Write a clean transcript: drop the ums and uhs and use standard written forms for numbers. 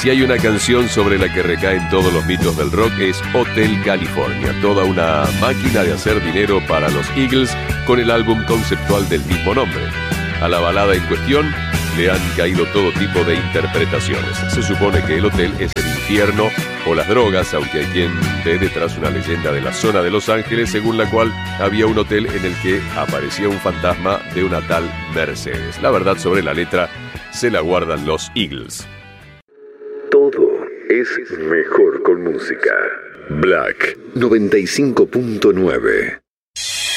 Si hay una canción sobre la que recaen todos los mitos del rock es Hotel California, toda una máquina de hacer dinero para los Eagles con el álbum conceptual del mismo nombre. A la balada en cuestión le han caído todo tipo de interpretaciones. Se supone que el hotel es el infierno o las drogas, aunque hay quien ve detrás una leyenda de la zona de Los Ángeles, según la cual había un hotel en el que aparecía un fantasma de una tal Mercedes. La verdad sobre la letra se la guardan los Eagles. Todo es mejor con música. Black 95.9